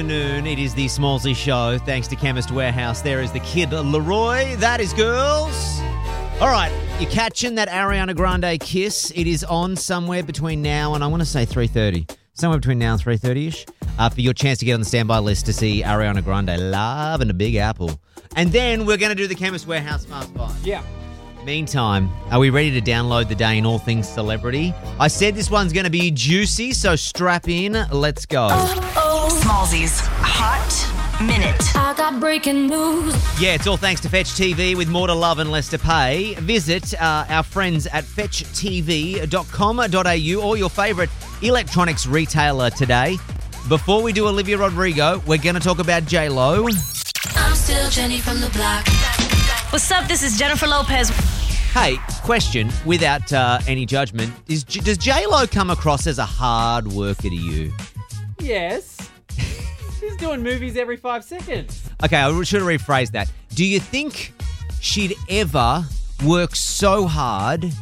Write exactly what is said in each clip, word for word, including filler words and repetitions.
Noon. It is the Smallsy Show. Thanks to Chemist Warehouse. There is the Kid Leroy. That is girls. All right, you're catching that Ariana Grande kiss. It is on somewhere between now and I want to say three thirty. Somewhere between now and three thirty-ish uh, for your chance to get on the standby list to see Ariana Grande live in the Big Apple. And then we're going to do the Chemist Warehouse Smart Spy. Yeah. Meantime, are we ready to download the day in all things celebrity? I said this one's going to be juicy, so strap in. Let's go. Oh, oh. Smallsy's Hot Minute. I got breaking news. Yeah, it's all thanks to Fetch T V with more to love and less to pay. Visit uh, our friends at fetch t v dot com dot a u or your favourite electronics retailer today. Before we do Olivia Rodrigo, we're going to talk about J-Lo. I'm still Jenny from the block. What's up? This is Jennifer Lopez. Hey, question, without uh, any judgment, is does J-Lo come across as a hard worker to you? Yes. She's doing movies every five seconds. Okay, I should have rephrased that. Do you think she'd ever work so hard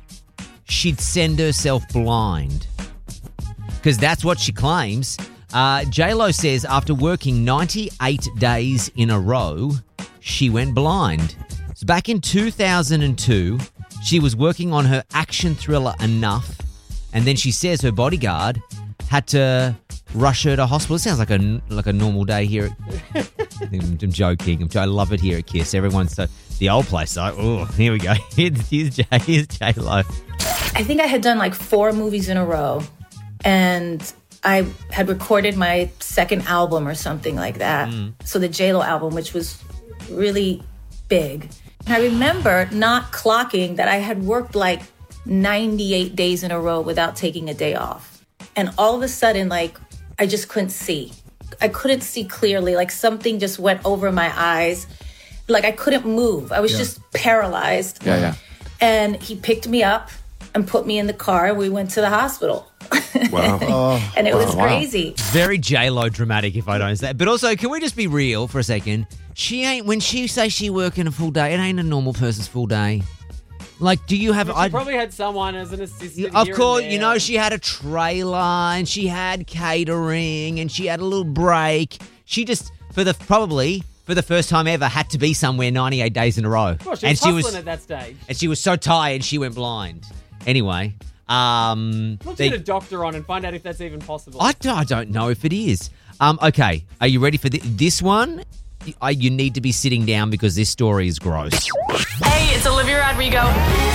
she'd send herself blind? Because that's what she claims. Uh, J-Lo says after working ninety-eight days in a row, she went blind. So back in two thousand two, she was working on her action thriller Enough, and then she says her bodyguard had to rush her to hospital. It sounds like a like a normal day here. At, I'm, I'm joking. I'm, I love it here at Kiss. Everyone's so the old place. So, oh, here we go. Here's, here's J. Here's J-Lo. I think I had done like four movies in a row, and I had recorded my second album or something like that. Mm. So the J-Lo album, which was really big. And I remember not clocking that I had worked like ninety-eight days in a row without taking a day off. And all of a sudden, like, I just couldn't see. I couldn't see clearly. Like something just went over my eyes. Like I couldn't move. I was yeah. just paralyzed. Yeah, yeah. And he picked me up and put me in the car, and we went to the hospital. Wow. Oh, and it wow, was wow. crazy. Very J-Lo dramatic, if I don't say. But also, can we just be real for a second? She ain't, when she says she working a full day, it ain't a normal person's full day. Like, do you have... I mean, she I'd, probably had someone as an assistant. Of here course, and you know, she had a trailer, and she had catering, and she had a little break. She just, for the probably... for the first time ever, had to be somewhere ninety-eight days in a row. Well, she was and she hustling was at that stage. And she was so tired, she went blind. Anyway, um... Let's they, get a doctor on and find out if that's even possible. I, I don't know if it is. Um, okay, are you ready for the, this one? I, you need to be sitting down because this story is gross. Hey, it's Olivia Rodrigo. All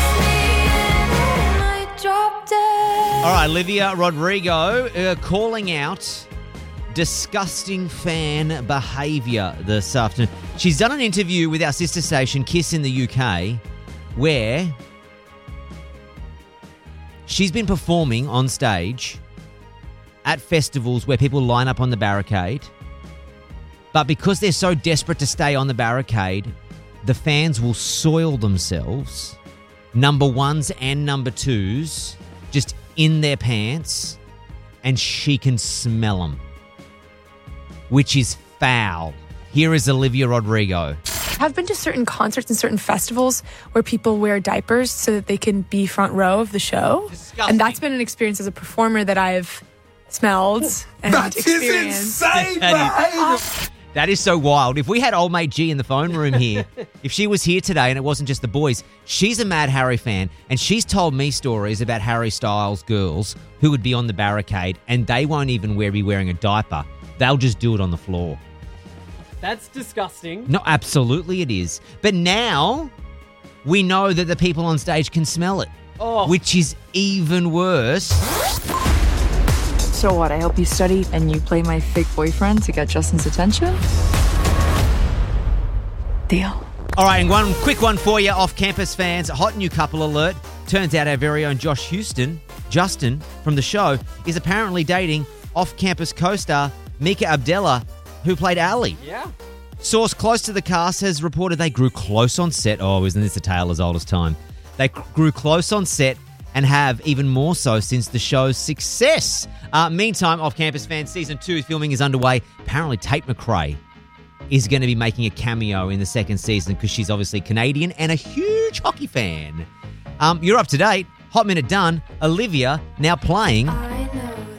right, Olivia Rodrigo uh, calling out disgusting fan behaviour this afternoon. She's done an interview with our sister station, Kiss in the U K, where she's been performing on stage at festivals where people line up on the barricade. But because they're so desperate to stay on the barricade, the fans will soil themselves, number ones and number twos, just in their pants, and she can smell them, which is foul. Here is Olivia Rodrigo. I've been to certain concerts and certain festivals where people wear diapers so that they can be front row of the show. Disgusting. And that's been an experience as a performer that I've smelled and That is experienced. insane, That is, that is so wild. If we had old mate G in the phone room here, if she was here today and it wasn't just the boys, she's a mad Harry fan, and she's told me stories about Harry Styles girls who would be on the barricade and they won't even wear, be wearing a diaper. They'll just do it on the floor. That's disgusting. No, absolutely it is. But now we know that the people on stage can smell it, Oh. which is even worse. So what, I help you study and you play my fake boyfriend to get Justin's attention? Deal. All right, and one quick one for you, off-campus fans. Hot new couple alert. Turns out our very own Josh Houston, Justin, from the show, is apparently dating off-campus co-star Mika Abdella, who played Ali. Yeah. Source close to the cast has reported they grew close on set. Oh, isn't this a tale as old as time? They grew close on set and have even more so since the show's success. Uh, meantime, off-campus fans, season two filming is underway. Apparently, Tate McRae is going to be making a cameo in the second season because she's obviously Canadian and a huge hockey fan. Um, you're up to date. Hot Minute done. Olivia now playing